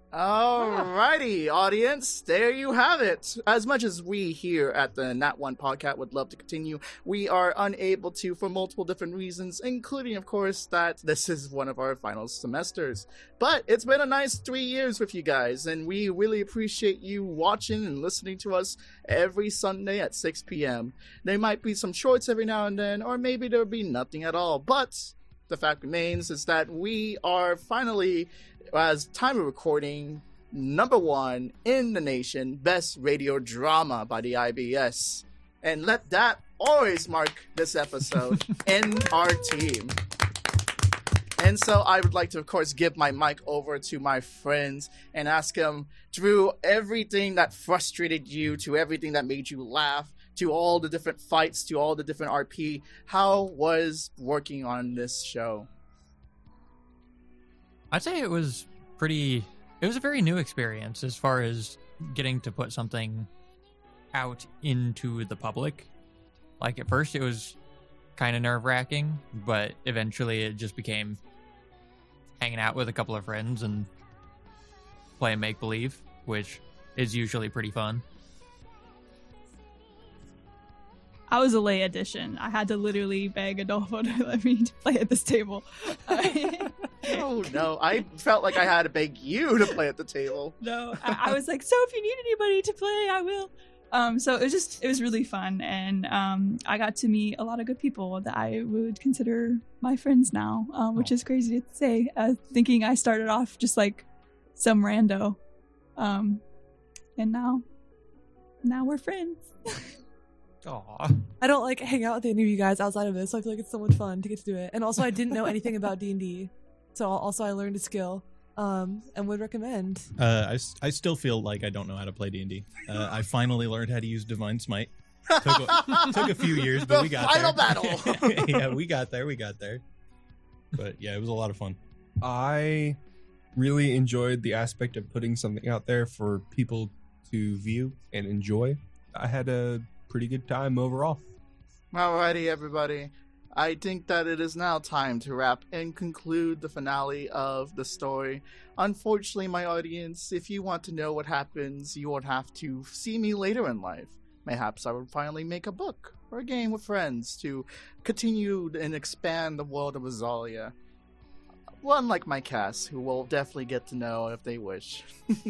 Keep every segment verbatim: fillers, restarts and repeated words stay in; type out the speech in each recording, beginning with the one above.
Alrighty, audience, there you have it. As much as we here at the Nat one podcast would love to continue, we are unable to for multiple different reasons, including, of course, that this is one of our final semesters. But it's been a nice three years with you guys, and we really appreciate you watching and listening to us every Sunday at six p.m. There might be some shorts every now and then, or maybe there'll be nothing at all, but the fact remains is that we are finally, as time of recording, number one in the nation, best radio drama by the I B S. And let that always mark this episode in our team. And so I would like to, of course, give my mic over to my friends and ask them, through everything that frustrated you, to everything that made you laugh, to all the different fights, to all the different R P, how was working on this show? I'd say it was pretty, it was a very new experience as far as getting to put something out into the public. Like, at first it was kind of nerve-wracking, but eventually it just became hanging out with a couple of friends and playing make-believe, which is usually pretty fun. I was a lay addition. I had to literally beg Adolfo to let me play at this table. Oh no, I felt like I had to beg you to play at the table. No, I, I was like, so if you need anybody to play, I will. Um, so it was just, it was really fun. And um, I got to meet a lot of good people that I would consider my friends now, uh, which oh. is crazy to say, uh, thinking I started off just like some rando. Um, and now, now we're friends. Aww. I don't like hang out with any of you guys outside of this, so I feel like it's so much fun to get to do it. And also, I didn't know anything about D and D, so also I learned a skill, um, and would recommend. Uh, I, I still feel like I don't know how to play D and D. Uh, I finally learned how to use Divine Smite. Took a, took a few years, but the we got final there. battle. Yeah, we got there. We got there. But yeah, it was a lot of fun. I really enjoyed the aspect of putting something out there for people to view and enjoy. I had a pretty good time overall. Alrighty, everybody. I think that it is now time to wrap and conclude the finale of the story. Unfortunately, my audience, if you want to know what happens, you would have to see me later in life. Mayhaps I would finally make a book or a game with friends to continue and expand the world of Azalia. Well, unlike my cast, who will definitely get to know if they wish.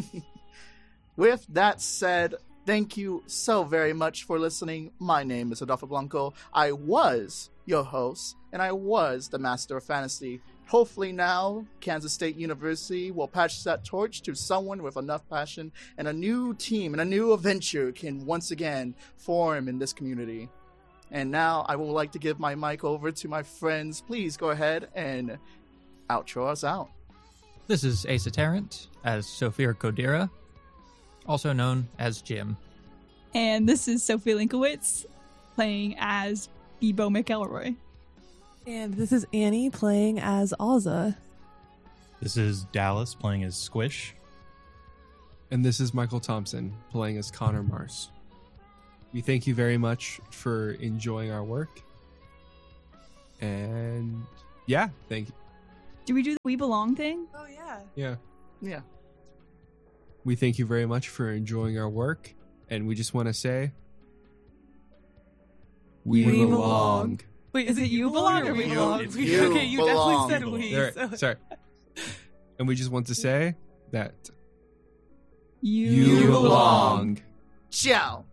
With that said, thank you so very much for listening. My name is Adolfo Blanco. I was your host, and I was the Master of Fantasy. Hopefully now, Kansas State University will pass that torch to someone with enough passion, and a new team and a new adventure can once again form in this community. And now I would like to give my mic over to my friends. Please go ahead and outro us out. This is Asa Tarrant as Sophia Kodira, also known as Jim. And this is Sophie Linkowitz, playing as Bebo McElroy. And this is Annie, playing as Alza. This is Dallas, playing as Squish. And this is Michael Thompson, playing as Connor Mars. We thank you very much for enjoying our work. And yeah, thank you. Do we do the We Belong thing? Oh, yeah. Yeah. Yeah. We thank you very much for enjoying our work, and we just want to say, we, We belong. belong. Wait, is it you belong or we You- belong? it's We- you okay, you belong. definitely said we. All so- right, sorry. And we just want to say that You, you belong. Ciao.